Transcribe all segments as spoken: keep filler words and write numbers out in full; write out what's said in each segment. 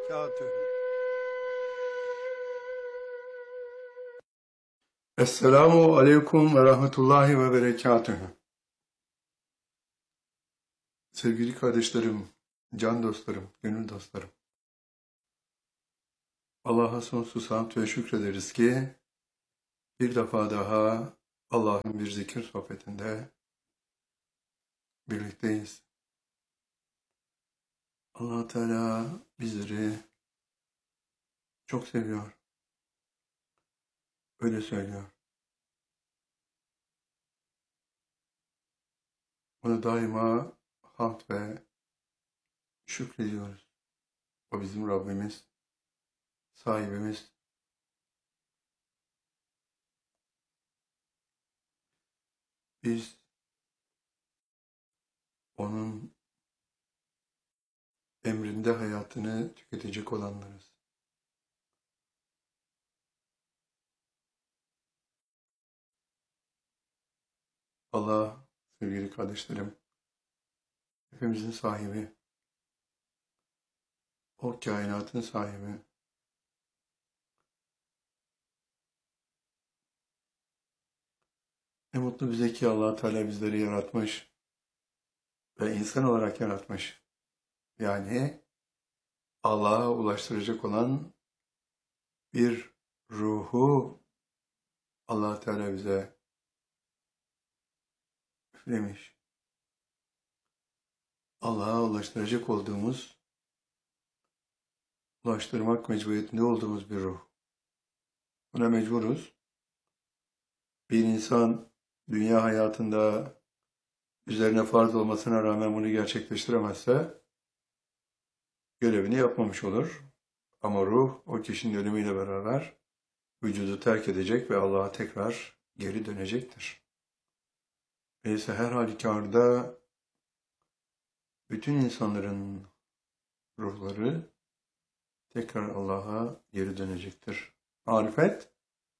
وبركاته. Esselamu Aleyküm ve Rahmetullahi ve Berekatühü. Sevgili kardeşlerim, can dostlarım, gönül dostlarım. Allah'a sonsuz hamd ve şükrederiz ki bir defa daha Allah'ın bir zikir sohbetinde birlikteyiz. Allah Teala bizleri çok seviyor. Öyle söylüyor. Ona daima hamd ve şükrediyoruz. O bizim Rabbimiz, sahibimiz. Biz onun emrinde hayatını tüketecek olanlarız. Allah, sevgili kardeşlerim, hepimizin sahibi, o kainatın sahibi. Ne mutlu bize ki Allah Teala bizleri yaratmış ve insan olarak yaratmış. Yani Allah'a ulaştıracak olan bir ruhu Allah Teala bize üflemiş. Allah'a ulaştıracak olduğumuz, ulaştırmak mecburiyetinde olduğumuz bir ruh. Buna mecburuz. Bir insan dünya hayatında üzerine farz olmasına rağmen bunu gerçekleştiremezse görevini yapmamış olur. Ama ruh o kişinin ölümüyle beraber vücudu terk edecek ve Allah'a tekrar geri dönecektir. Öyleyse her halükarda bütün insanların ruhları tekrar Allah'a geri dönecektir. Marifet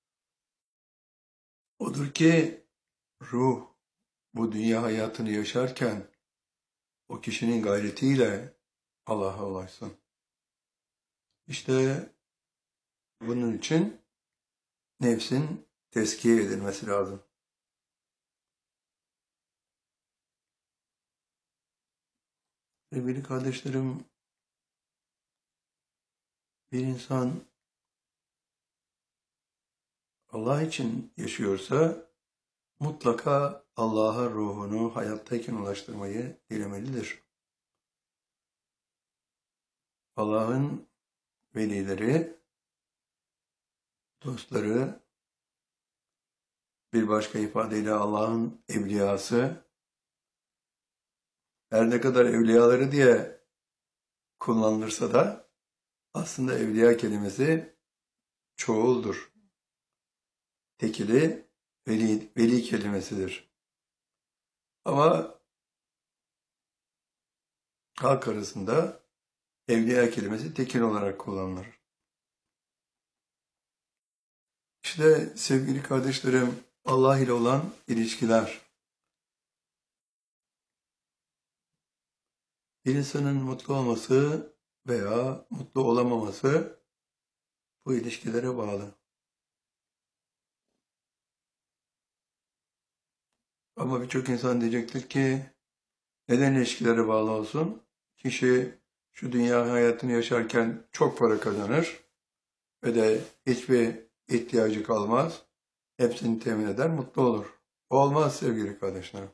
odur ki ruh bu dünya hayatını yaşarken o kişinin gayretiyle Allah'a ulaşsın. İşte bunun için nefsin tezkiye edilmesi lazım. Sevgili kardeşlerim, bir insan Allah için yaşıyorsa mutlaka Allah'a ruhunu hayattayken ulaştırmayı dilemelidir. Allah'ın velileri, dostları, bir başka ifadeyle Allah'ın evliyası, her ne kadar evliyaları diye kullanılırsa da aslında evliya kelimesi çoğuldur. Tekili veli, veli kelimesidir. Ama halk arasında evliya kelimesi tekil olarak kullanılır. İşte sevgili kardeşlerim, Allah ile olan ilişkiler. Bir insanın mutlu olması veya mutlu olamaması bu ilişkilere bağlı. Ama birçok insan diyecektir ki neden ilişkilere bağlı olsun? Kişi şu dünya hayatını yaşarken çok para kazanır ve de hiçbir ihtiyacı kalmaz. Hepsini temin eder, mutlu olur. Olmaz sevgili kardeşlerim.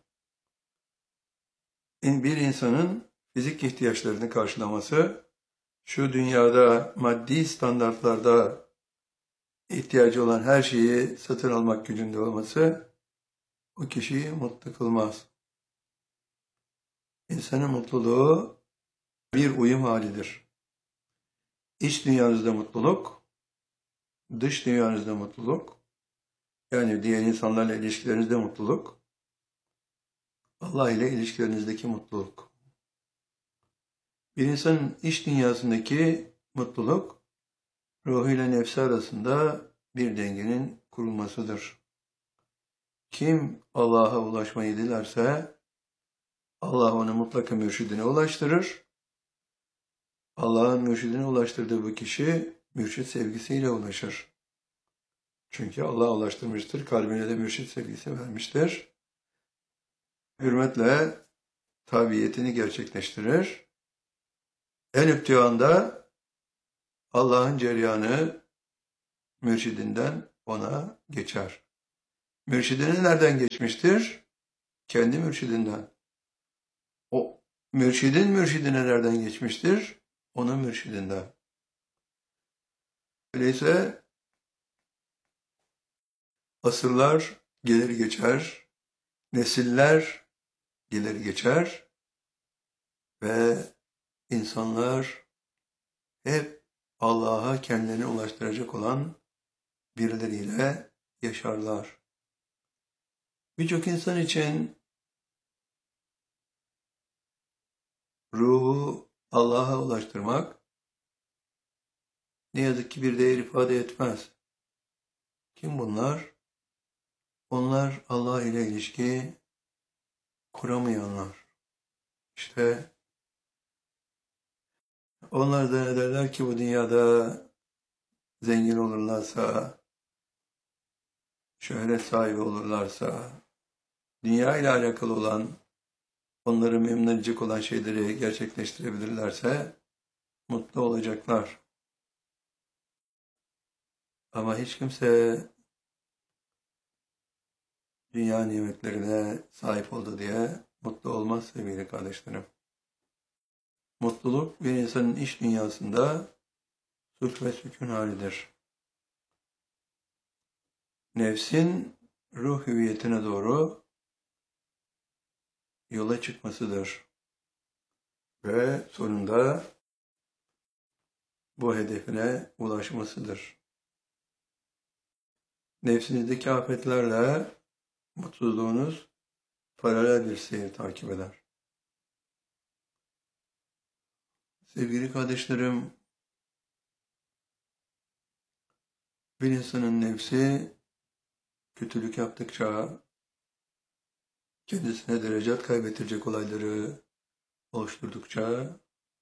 Bir insanın fizik ihtiyaçlarını karşılaması, şu dünyada maddi standartlarda ihtiyacı olan her şeyi satın almak gücünde olması o kişiyi mutlu kılmaz. İnsanın mutluluğu bir uyum halidir. İç dünyanızda mutluluk, dış dünyanızda mutluluk, yani diğer insanlarla ilişkilerinizde mutluluk, Allah ile ilişkilerinizdeki mutluluk. Bir insanın iç dünyasındaki mutluluk, ruhuyla nefsi arasında bir dengenin kurulmasıdır. Kim Allah'a ulaşmayı dilerse, Allah onu mutlaka mürşidine ulaştırır. Allah'ın mürşidine ulaştırdığı bu kişi mürşid sevgisiyle ulaşır. Çünkü Allah ulaştırmıştır, kalbine de mürşid sevgisi vermiştir. Hürmetle tabiyetini gerçekleştirir. En iptihanda Allah'ın ceryanı mürşidinden ona geçer. Mürşidine nereden geçmiştir? Kendi mürşidinden. O mürşidin mürşidine nereden geçmiştir? Onun mürşidinden. Öyleyse asırlar gelir geçer, nesiller gelir geçer ve insanlar hep Allah'a kendilerini ulaştıracak olan birileriyle yaşarlar. Birçok insan için ruhu Allah'a ulaştırmak ne yazık ki bir değer ifade etmez. Kim bunlar? Onlar Allah ile ilişki kuramayanlar. İşte onlar da ne derler ki bu dünyada zengin olurlarsa, şöhret sahibi olurlarsa, dünya ile alakalı olan, onları memnun edecek olan şeyleri gerçekleştirebilirlerse mutlu olacaklar. Ama hiç kimse dünya nimetlerine sahip oldu diye mutlu olmaz sevgili kardeşlerim. Mutluluk bir insanın iç dünyasında sulh ve sükun halidir. Nefsin ruh hüviyetine doğru yola çıkmasıdır. Ve sonunda bu hedefine ulaşmasıdır. Nefsinizdeki afetlerle mutsuzluğunuz paralel bir seyir takip eder. Sevgili kardeşlerim, bir insanın nefsi kötülük yaptıkça kendisine derecat kaybettirecek olayları oluşturdukça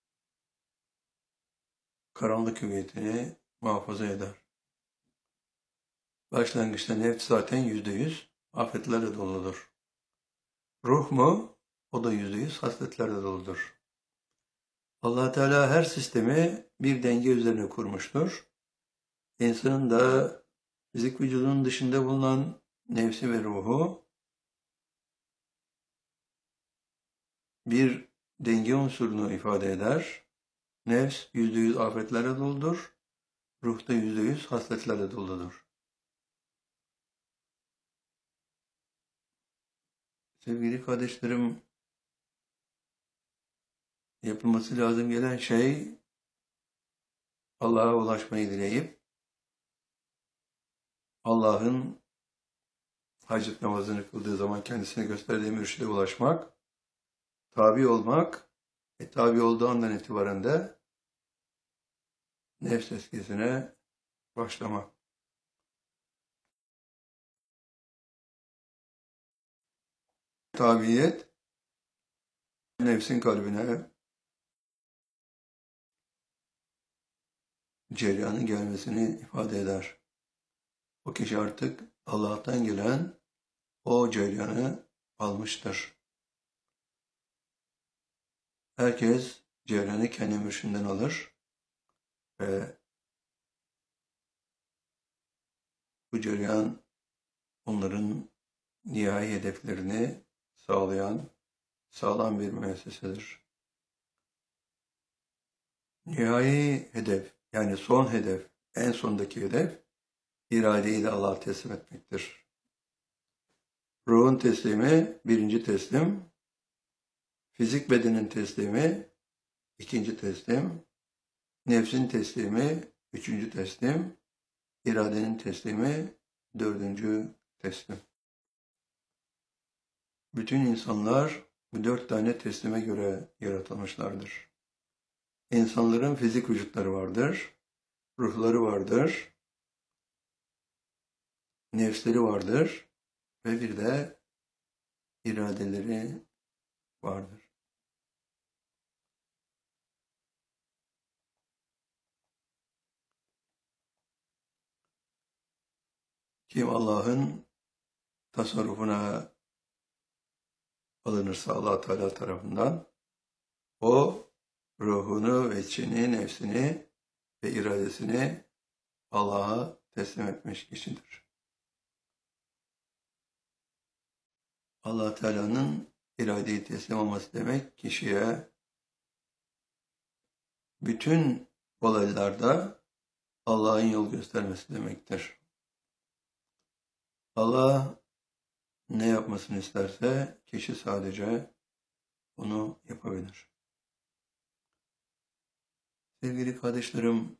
karanlık hüviyetini muhafaza eder. Başlangıçta nefs zaten yüzde yüz afetlerle doludur. Ruh mu? O da yüzde yüz hasletlerle doludur. Allah Teala her sistemi bir denge üzerine kurmuştur. İnsanın da fizik vücudunun dışında bulunan nefsi ve ruhu bir denge unsurunu ifade eder. Nefs yüzde yüz afetlerle doludur. Ruh da yüzde yüz hasletlerle doludur. Sevgili kardeşlerim, yapılması lazım gelen şey Allah'a ulaşmayı dileyip Allah'ın hacet namazını kıldığı zaman kendisine gösterdiği mürşide ulaşmak, tabi olmak, e, tabi olduğu andan itibaren de nefs eskisine başlamak. Tabiyet, nefsin kalbine ceryanın gelmesini ifade eder. O kişi artık Allah'tan gelen o ceryanı almıştır. Herkes ceryanı kendi mürşidinden alır ve bu ceryan onların nihai hedeflerini sağlayan sağlam bir müessesedir. Nihai hedef, yani son hedef, en sondaki hedef, iradeyi de Allah'a teslim etmektir. Ruhun teslimi birinci teslim, fizik bedenin teslimi ikinci teslim, nefsin teslimi üçüncü teslim, iradenin teslimi dördüncü teslim. Bütün insanlar bu dört tane teslime göre yaratılmışlardır. İnsanların fizik vücutları vardır, ruhları vardır, nefsleri vardır ve bir de iradeleri vardır. Kim Allah'ın tasarrufuna alınırsa Allah Teala tarafından, o ruhunu ve içini, nefsini ve iradesini Allah'a teslim etmiş kişidir. Allah Teala'nın iradeyi teslim olması demek, kişiye bütün olaylarda Allah'ın yol göstermesi demektir. Allah ne yapmasını isterse kişi sadece onu yapabilir. Sevgili kardeşlerim,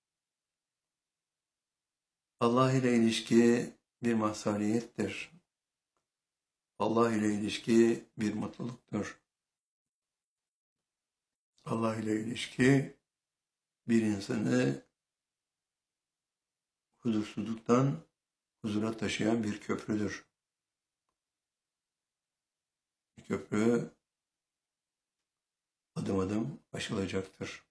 Allah ile ilişki bir mazhariyettir. Allah ile ilişki bir mutluluktur. Allah ile ilişki bir insanı huzursuzluktan huzura taşıyan bir köprüdür. Bir köprü adım adım aşılacaktır.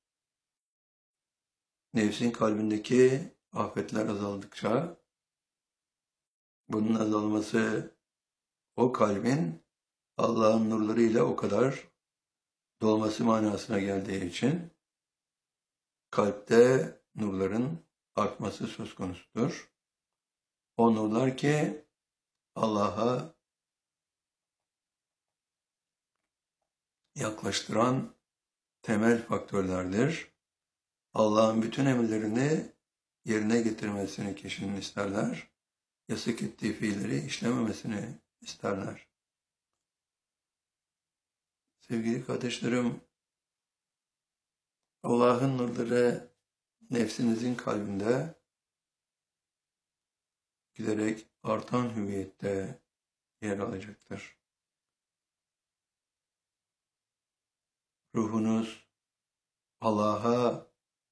Nefsin kalbindeki afetler azaldıkça, bunun azalması o kalbin Allah'ın nurlarıyla o kadar dolması manasına geldiği için kalpte nurların artması söz konusudur. O nurlar ki Allah'a yaklaştıran temel faktörlerdir. Allah'ın bütün emirlerini yerine getirmesini kişinin isterler. Yasak ettiği fiilleri işlememesini isterler. Sevgili kardeşlerim, Allah'ın nurları nefsinizin kalbinde giderek artan hüviyette yer alacaktır. Ruhunuz Allah'a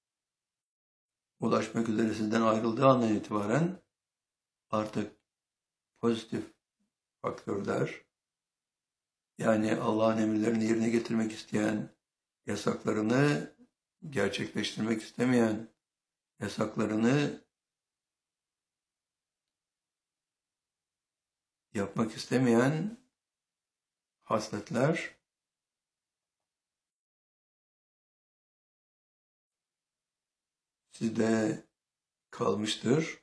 ulaşmak üzere sizden ayrıldığı andan itibaren artık pozitif faktörler, yani Allah'ın emirlerini yerine getirmek isteyen, yasaklarını gerçekleştirmek istemeyen, yasaklarını yapmak istemeyen hasletler sizde kalmıştır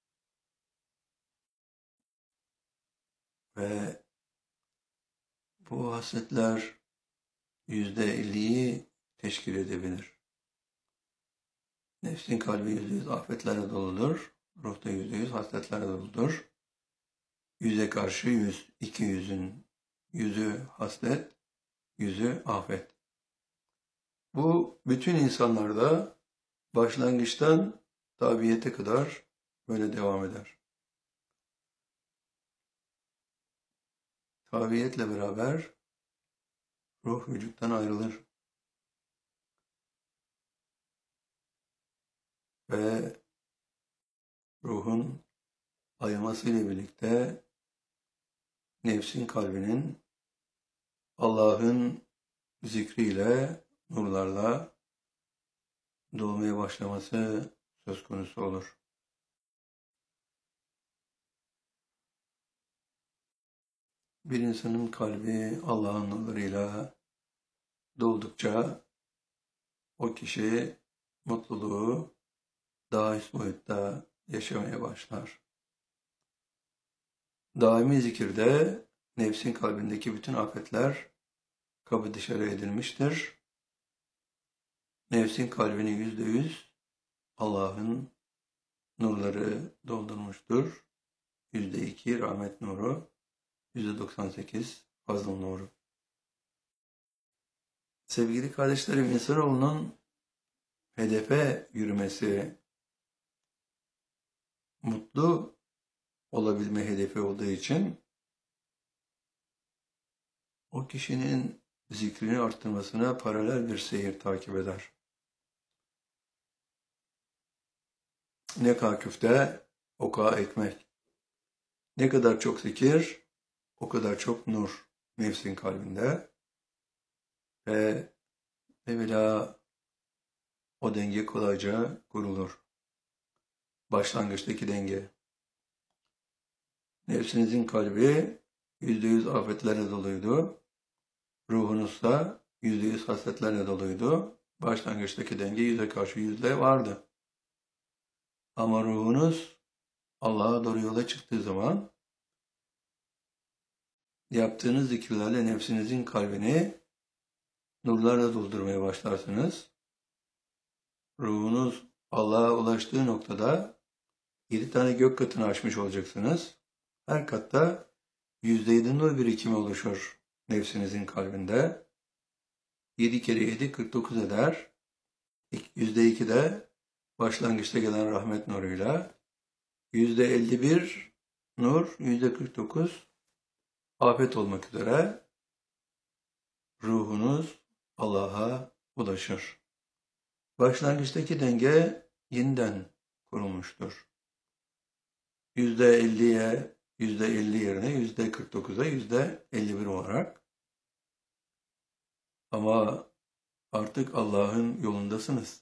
ve bu hasletler yüzde elliyi teşkil edebilir. Nefsin kalbi yüzde yüz afetlerle doludur, ruhta yüzde yüz hasletlerle doludur. Yüze karşı yüz, iki yüzün yüzü haslet, yüzü afet. Bu bütün insanlarda başlangıçtan tabiyete kadar böyle devam eder. Tabiyetle beraber ruh vücuttan ayrılır. Ve ruhun ayılmasıyla birlikte nefsin kalbinin Allah'ın zikriyle, nurlarla dolmaya başlaması söz konusu olur. Bir insanın kalbi Allah'ın nurlarıyla doldukça o kişi mutluluğu daha üst boyutta yaşamaya başlar. Daimi zikirde nefsin kalbindeki bütün afetler kapı dışarı edilmiştir. Nefsin kalbini yüzde yüz Allah'ın nurları doldurmuştur. Yüzde iki rahmet nuru, yüzde doksan sekiz fazıl nuru. Sevgili kardeşlerim, insanoğlunun hedefe yürümesi, mutlu olabilme hedefi olduğu için o kişinin zikrini arttırmasına paralel bir seyir takip eder. Ne kadar küfte, o kadar ekmek. Ne kadar çok zikir, o kadar çok nur nefsin kalbinde. Ve evvela o denge kolayca kurulur. Başlangıçtaki denge. Nefsinizin kalbi yüzde yüz afetlerle doluydu. Ruhunuz da yüzde yüz hasletlerle doluydu. Başlangıçtaki denge yüze karşı yüzde vardı. Ama ruhunuz Allah'a doğru yola çıktığı zaman yaptığınız zikirlerle nefsinizin kalbini nurlarla doldurmaya başlarsınız. Ruhunuz Allah'a ulaştığı noktada yedi tane gök katını aşmış olacaksınız. Her katta yüzde yedi nur birikimi oluşur nefsinizin kalbinde. yedi kere yedi kırk dokuz eder. yüzde iki de başlangıçta gelen rahmet nuruyla. yüzde elli bir nur, yüzde kırk dokuz afet olmak üzere ruhunuz Allah'a ulaşır. Başlangıçtaki denge yeniden kurulmuştur. yüzde elliye, yüzde elli yerine yüzde kırk dokuza, yüzde elli bir olarak. Ama artık Allah'ın yolundasınız.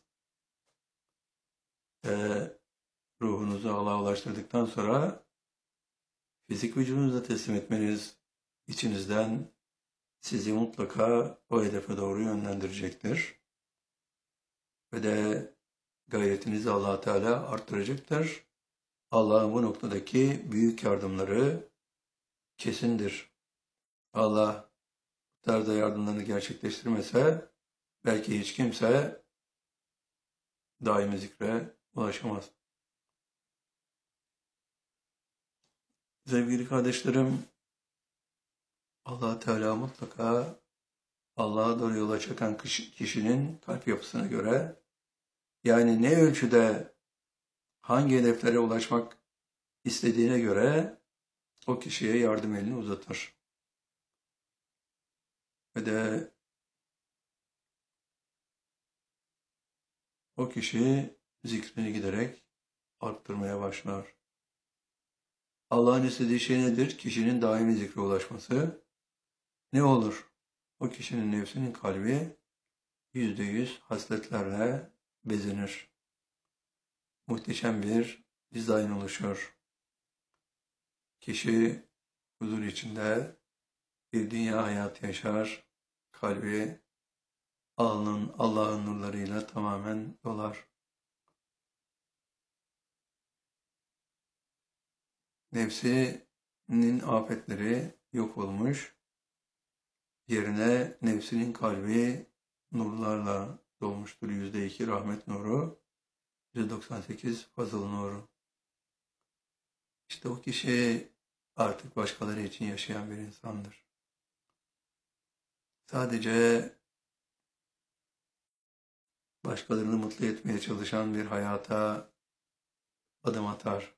Ve ruhunuzu Allah'a ulaştırdıktan sonra fizik vücudunuza teslim etmeniz içinizden sizi mutlaka o hedefe doğru yönlendirecektir. Ve de gayretinizi Allah Teala arttıracaktır. Allah'ın bu noktadaki büyük yardımları kesindir. Allah bu tarzda yardımlarını gerçekleştirmese belki hiç kimse daimi zikre ulaşamaz. Sevgili kardeşlerim, Allah Teala mutlaka Allah'a doğru yola çıkan kişinin kalp yapısına göre, yani ne ölçüde hangi hedeflere ulaşmak istediğine göre o kişiye yardım elini uzatır. Ve de o kişi zikrini giderek arttırmaya başlar. Allah'ın istediği şey nedir? Kişinin daimi zikre ulaşması. Ne olur? O kişinin nefsinin kalbi yüzde yüz hasletlerle bezenir. Muhteşem bir dizayn oluşur. Kişi huzur içinde bir dünya hayatı yaşar. Kalbi Allah'ın Allah'ın nurlarıyla tamamen dolar. Nefsinin afetleri yok olmuş. Yerine nefsinin kalbi nurlarla dolmuştur. Yüzde iki rahmet nuru, yüzde doksan sekiz fazıl nuru. İşte o kişi artık başkaları için yaşayan bir insandır. Sadece başkalarını mutlu etmeye çalışan bir hayata adım atar.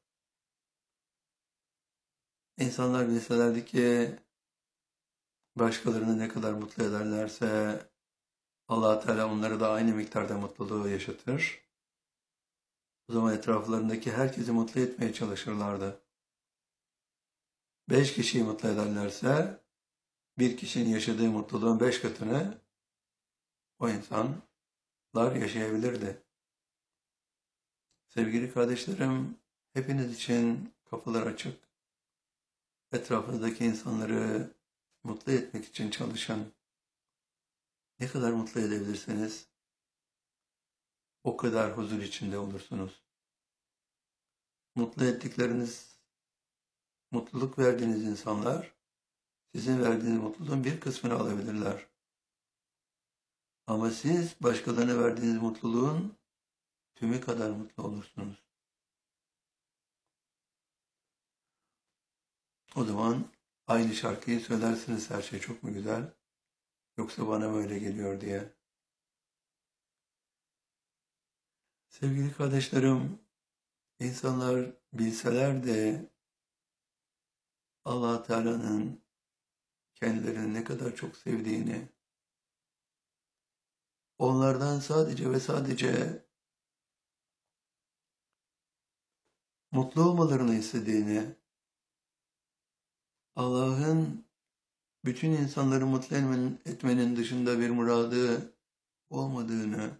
İnsanlar bilselerdi ki başkalarını ne kadar mutlu ederlerse Allah Teala onları da aynı miktarda mutluluğu yaşatır. O zaman etraflarındaki herkesi mutlu etmeye çalışırlardı. Beş kişiyi mutlu ederlerse bir kişinin yaşadığı mutluluğun beş katını o insanlar yaşayabilirdi. Sevgili kardeşlerim, hepiniz için kapılar açık. Etrafınızdaki insanları mutlu etmek için çalışın. Ne kadar mutlu edebilirseniz o kadar huzur içinde olursunuz. Mutlu ettikleriniz, mutluluk verdiğiniz insanlar sizin verdiğiniz mutluluğun bir kısmını alabilirler. Ama siz başkalarına verdiğiniz mutluluğun tümü kadar mutlu olursunuz. O zaman aynı şarkıyı söylersiniz, her şey çok mu güzel, yoksa bana mı öyle geliyor diye. Sevgili kardeşlerim, insanlar bilseler de Allah Teala'nın kendilerini ne kadar çok sevdiğini, onlardan sadece ve sadece mutlu olmalarını istediğini, Allah'ın bütün insanları mutlu etmenin dışında bir muradı olmadığını,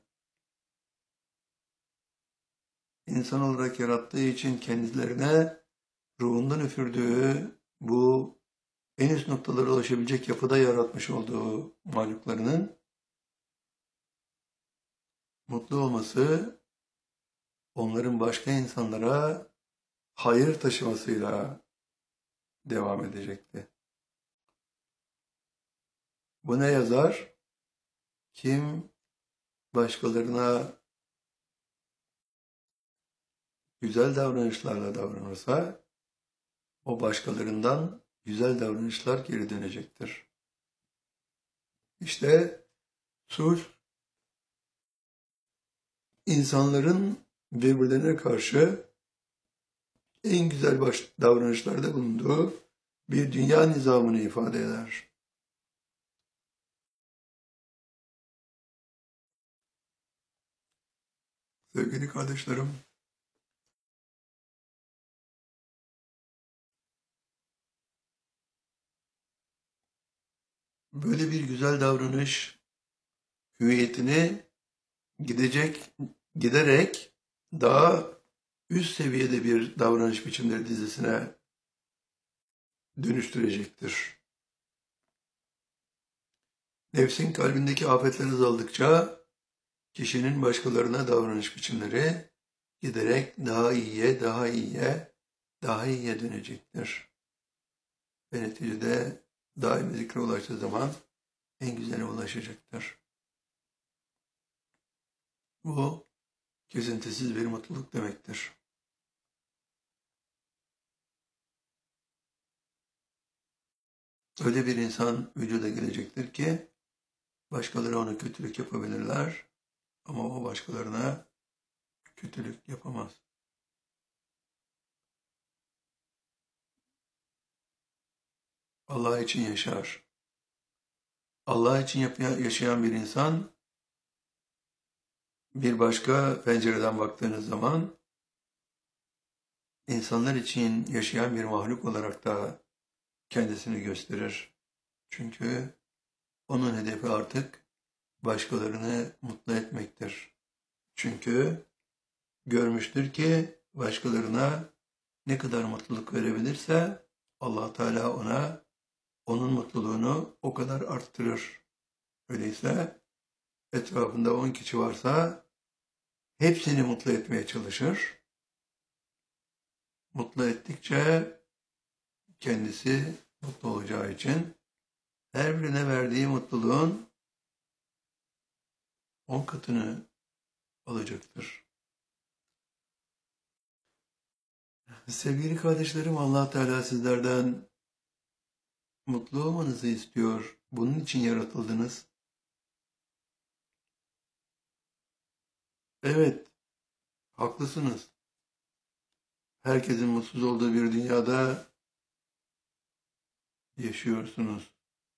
insan olarak yarattığı için kendilerine ruhundan üfürdüğü bu en üst noktalara ulaşabilecek yapıda yaratmış olduğu mahluklarının mutlu olması, onların başka insanlara hayır taşımasıyla devam edecekti. Bu ne yazar? Kim başkalarına güzel davranışlarla davranırsa, o başkalarından güzel davranışlar geri dönecektir. İşte sulh, insanların birbirlerine karşı en güzel baş davranışlarda bulunduğu bir dünya nizamını ifade eder. Sevgili kardeşlerim, böyle bir güzel davranış hüviyetini gidecek, giderek daha üst seviyede bir davranış biçimleri dizisine dönüştürecektir. Nefsin kalbindeki afetler azaldıkça kişinin başkalarına davranış biçimleri giderek daha iyiye, daha iyiye, daha iyiye dönecektir. Ve neticede daimi zikre ulaştığı zaman en güzele ulaşacaktır. Bu kesintisiz bir mutluluk demektir. Öyle bir insan vücuda gelecektir ki başkaları ona kötülük yapabilirler ama o başkalarına kötülük yapamaz. Allah için yaşar. Allah için yaşayan bir insan bir başka pencereden baktığınız zaman insanlar için yaşayan bir mahluk olarak da kendisini gösterir. Çünkü onun hedefi artık başkalarını mutlu etmektir. Çünkü görmüştür ki başkalarına ne kadar mutluluk verebilirse Allah Teala ona onun mutluluğunu o kadar arttırır. Öyleyse etrafında on kişi varsa hepsini mutlu etmeye çalışır. Mutlu ettikçe kendisi mutlu olacağı için her birine verdiği mutluluğun on katını alacaktır. Sevgili kardeşlerim, Allah Teala sizlerden mutlu olmanızı istiyor. Bunun için yaratıldınız. Evet, haklısınız. Herkesin mutsuz olduğu bir dünyada yaşıyorsunuz.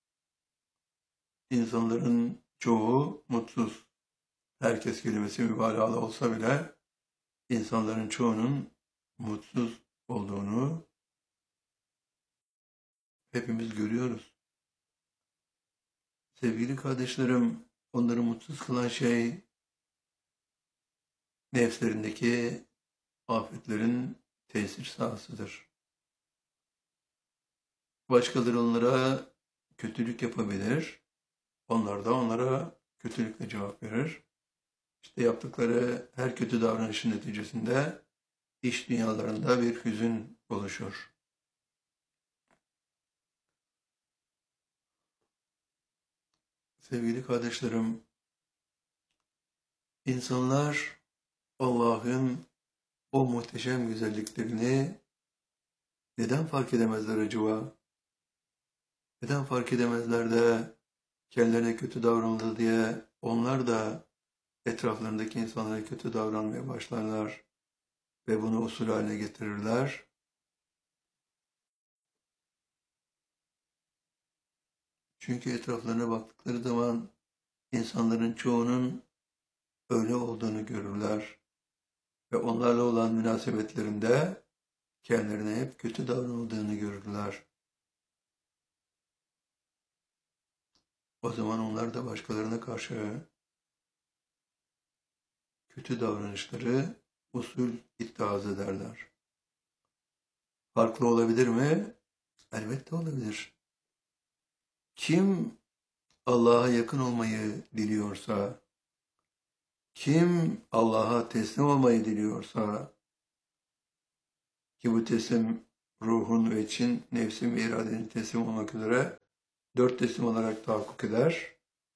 İnsanların çoğu mutsuz. Herkes kelimesi mübalağalı olsa bile insanların çoğunun mutsuz olduğunu hepimiz görüyoruz. Sevgili kardeşlerim, onları mutsuz kılan şey nefslerindeki afetlerin tesir sahasıdır. Başkaları onlara kötülük yapabilir, onlar da onlara kötülükle cevap verir. İşte yaptıkları her kötü davranışın neticesinde iç dünyalarında bir hüzün oluşur. Sevgili kardeşlerim, insanlar Allah'ın o muhteşem güzelliklerini neden fark edemezler acaba? Neden fark edemezler de kendilerine kötü davranıldı diye onlar da etraflarındaki insanlara kötü davranmaya başlarlar ve bunu usul haline getirirler. Çünkü etraflarına baktıkları zaman insanların çoğunun öyle olduğunu görürler ve onlarla olan münasebetlerinde kendilerine hep kötü davranıldığını görürler. O zaman onlar da başkalarına karşı kötü davranışları usul ittihaz ederler. farklı olabilir mi? Elbette olabilir. Kim Allah'a yakın olmayı diliyorsa, kim Allah'a teslim olmayı diliyorsa, ki bu teslim ruhun ve için, nefsin ve iradenin teslim olmak üzere dört teslim olarak tahakkuk eder.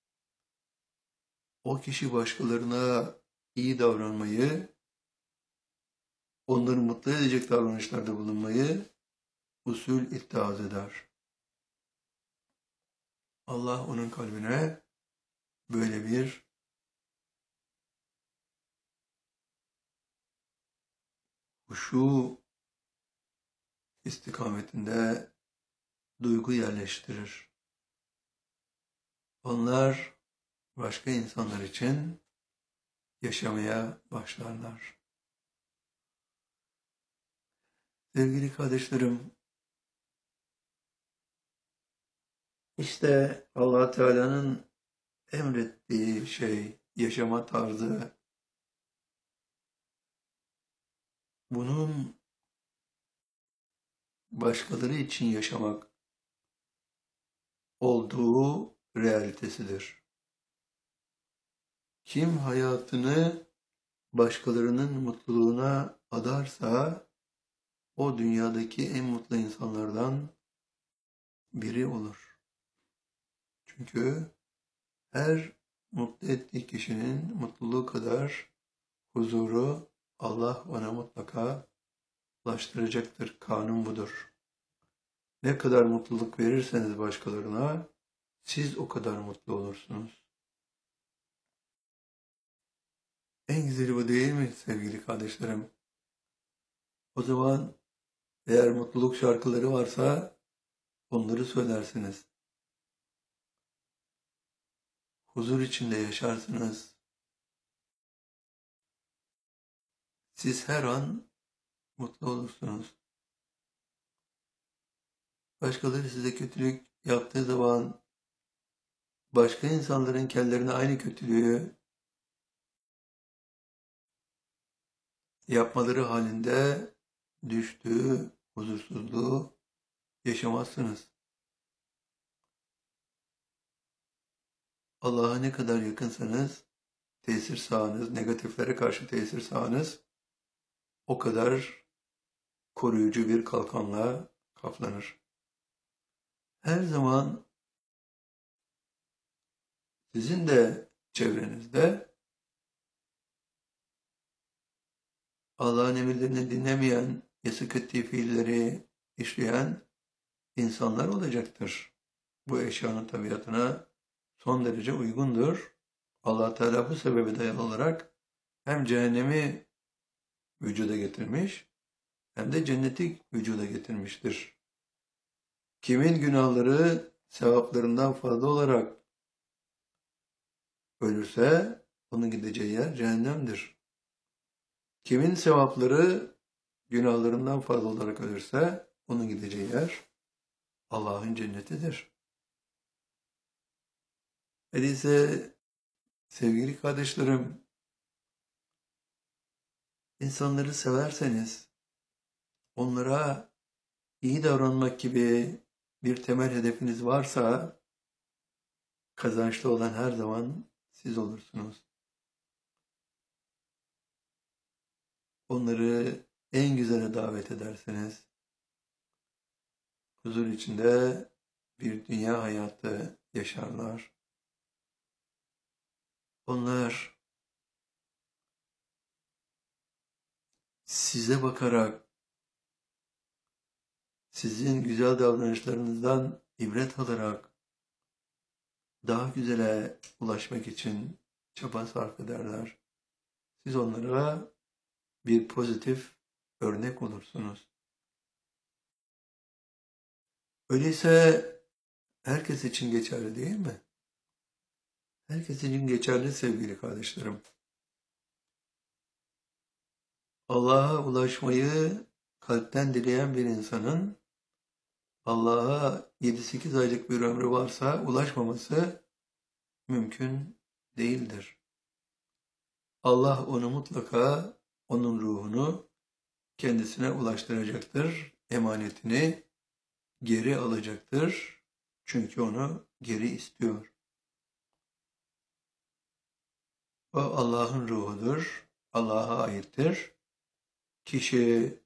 O kişi başkalarına iyi davranmayı, onları mutlu edecek davranışlarda bulunmayı usul ittihaz eder. Allah onun kalbine böyle bir huşu istikametinde duygu yerleştirir. Onlar başka insanlar için yaşamaya başlarlar. Sevgili kardeşlerim, işte Allah Teala'nın emrettiği şey, yaşama tarzı, bunun başkaları için yaşamak olduğu realitesidir. Kim hayatını başkalarının mutluluğuna adarsa, o dünyadaki en mutlu insanlardan biri olur. Çünkü her mutlu ettiği kişinin mutluluğu kadar huzuru Allah ona mutlaka ulaştıracaktır. Kanun budur. Ne kadar mutluluk verirseniz başkalarına, siz o kadar mutlu olursunuz. En güzeli bu değil mi sevgili kardeşlerim? O zaman eğer mutluluk şarkıları varsa onları söylersiniz. Huzur içinde yaşarsınız. Siz her an mutlu olursunuz. Başkaları size kötülük yaptığı zaman başka insanların kendilerine aynı kötülüğü yapmaları halinde düştüğü huzursuzluğu yaşamazsınız. Allah'a ne kadar yakınsanız, tesir sahanız, negatiflere karşı tesir sahanız o kadar koruyucu bir kalkanla kaplanır. Her zaman sizin de çevrenizde Allah'ın emirlerini dinlemeyen, yasak ettiği fiilleri işleyen insanlar olacaktır. Bu eşyanın tabiatına son derece uygundur. Allah Teala bu sebebe dayalı olarak hem cehennemi vücuda getirmiş hem de cenneti vücuda getirmiştir. Kimin günahları sevaplarından fazla olarak ölürse onun gideceği yer cehennemdir. Kimin sevapları günahlarından fazla olarak ölürse onun gideceği yer Allah'ın cennetidir. Öyleyse sevgili kardeşlerim, insanları severseniz onlara iyi davranmak gibi bir temel hedefiniz varsa kazançlı olan her zaman siz olursunuz. Onları en güzele davet ederseniz huzur içinde bir dünya hayatı yaşarlar. Onlar size bakarak sizin güzel davranışlarınızdan ibret alarak daha güzele ulaşmak için çaba sarf ederler. Siz onlara bir pozitif örnek olursunuz. Öyleyse herkes için geçerli değil mi? Herkes için geçerli sevgili kardeşlerim. Allah'a ulaşmayı kalpten dileyen bir insanın Allah'a yedi sekiz aylık bir ömrü varsa ulaşmaması mümkün değildir. Allah onu mutlaka, onun ruhunu kendisine ulaştıracaktır. emanetini geri alacaktır. Çünkü onu geri istiyor. O Allah'ın ruhudur. Allah'a aittir. Kişi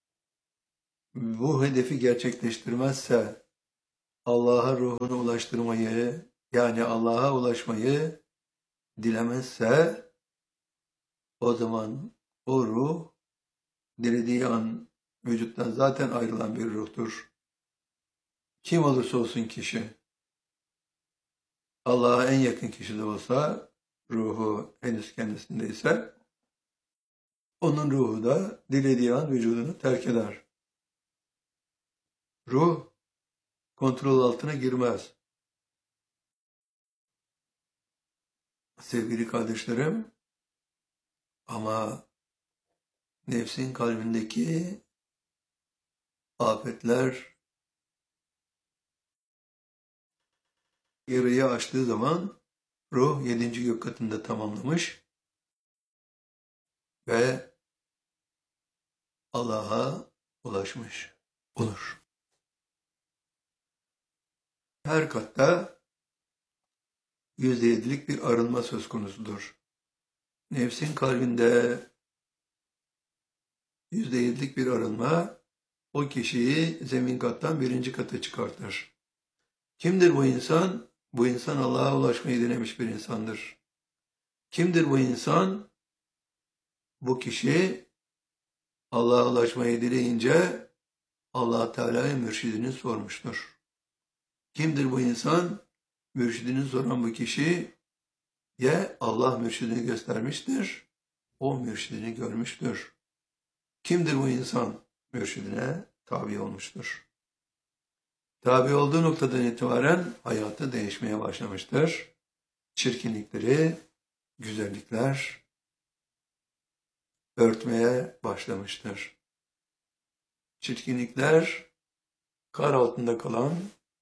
bu hedefi gerçekleştirmezse Allah'a ruhunu ulaştırmayı, yani Allah'a ulaşmayı dilemezse o zaman o ruh dilediği an vücuttan zaten ayrılan bir ruhtur. Kim olursa olsun kişi, Allah'a en yakın kişi de olsa, ruhu henüz kendisindeyse, onun ruhu da dilediği an vücudunu terk eder. Ruh kontrol altına girmez. Sevgili kardeşlerim, ama nefsin kalbindeki afetler yarıyı aştığı zaman ruh yedinci gök katında tamamlamış ve Allah'a ulaşmış olur. Her katta yüzde yedilik bir arınma söz konusudur. Nefsin kalbinde yüzde yedilik bir arınma o kişiyi zemin kattan birinci kata çıkartır. Kimdir bu insan? Bu insan Allah'a ulaşmayı dilemiş bir insandır. Kimdir bu insan? Bu kişi Allah'a ulaşmayı dileyince Allah Teala'ya mürşidini sormuştur. Kimdir bu insan? Mürşidini soran bu kişi ya Allah mürşidini göstermiştir, o mürşidini görmüştür. Kimdir bu insan? Mürşidine tabi olmuştur. Tabi olduğu noktadan itibaren hayatı değişmeye başlamıştır. Çirkinlikleri, güzellikler örtmeye başlamıştır. Çirkinlikler kar altında kalan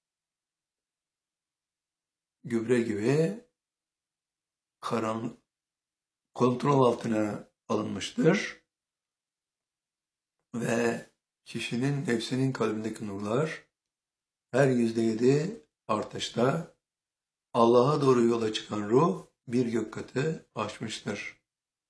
gübre gibi karanlık kontrol altına alınmıştır ve kişinin nefsinin kalbindeki nurlar her yüzde yedi artışta Allah'a doğru yola çıkan ruh bir gök katı aşmıştır.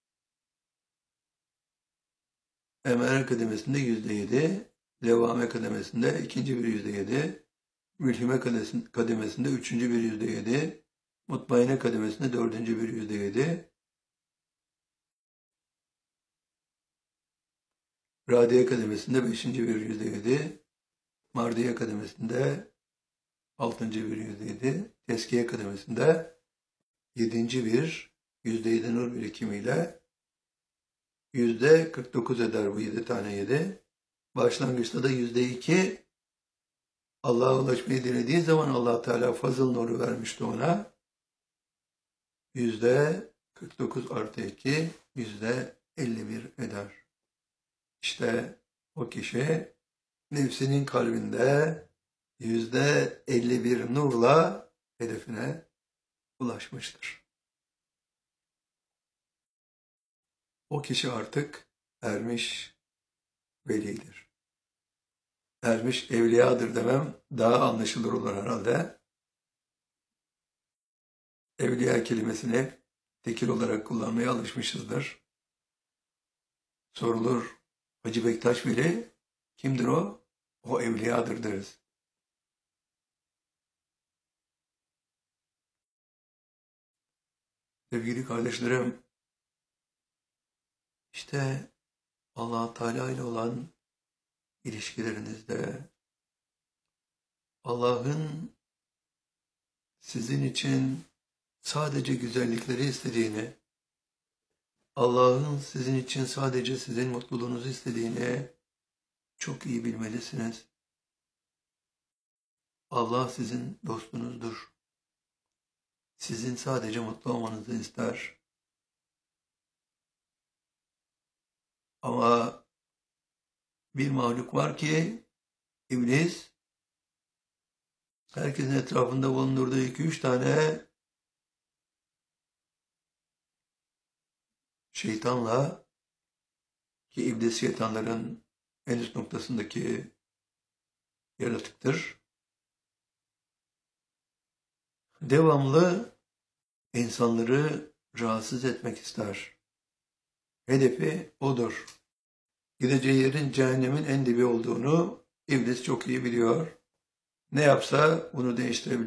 Emare kademesinde yüzde yedi, Levame kademesinde ikinci bir yüzde yedi, Mülhime kademesinde üçüncü bir yüzde yedi, Mutmainne kademesinde dördüncü bir yüzde yedi, Radiye kademesinde beşinci bir yüzde yedi, Mardiye kademesinde altıncı bir yüzde yedi, Teskiye kademesinde yedinci bir yüzde yedi nur birikimiyle yüzde kırk dokuz eder bu yedi tane yedi. Başlangıçta da yüzde iki Allah'a ulaşmayı dilediği zaman Allah Teala fazıl nuru vermişti ona. Yüzde kırk dokuz artı iki, yüzde elli bir eder. İşte o kişi nefsinin kalbinde yüzde elli bir nurla hedefine ulaşmıştır. O kişi artık ermiş velidir. Ermiş evliyadır demem daha anlaşılır olur herhalde. Evliya kelimesini tekil olarak kullanmaya alışmışızdır. Sorulur, Hacı Bektaş Veli kimdir o? O evliyadır deriz. Sevgili kardeşlerim, işte Allah Teala ile olan ilişkilerinizde Allah'ın sizin için sadece güzellikleri istediğini, Allah'ın sizin için sadece sizin mutluluğunuzu istediğini çok iyi bilmelisiniz. Allah sizin dostunuzdur. Sizin sadece mutlu olmanızı ister. Ama bir mahluk var ki iblis herkesin etrafında bulundurduğu iki üç tane şeytanla, ki iblis şeytanların en üst noktasındaki yaratıktır. Devamlı insanları rahatsız etmek ister. Hedefi odur. Gideceği yerin cehennemin en dibi olduğunu İblis çok iyi biliyor. Ne yapsa bunu değiştirebilir.